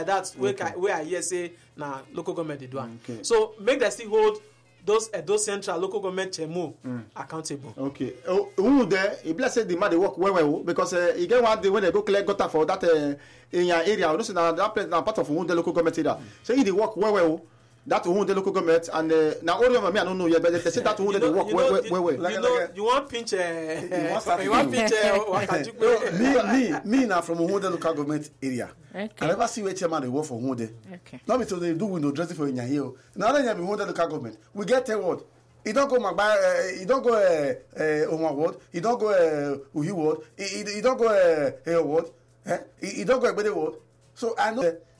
like that where I hear say na local government dey do am. So make dem still hold those central local government chemo accountable. Okay. Who there? If let's say the man they work well because you get one day when they go collect gutter for that in your area. You know, so that place na part of the local government area. So he they work well. That who the local government and now all of me I don't know yet, but they say that who they work well. You want pinch? You want pinch? Me now from who the local government area. Okay. I never see where chairman they work for who they. Okay. Not because they do window dressing for in here. Now they have who the local government. We get a word. He don't go Magba. He don't go Oma ward. He don't go Uhi ward. He don't go ward. He don't go Ebede ward. So I know.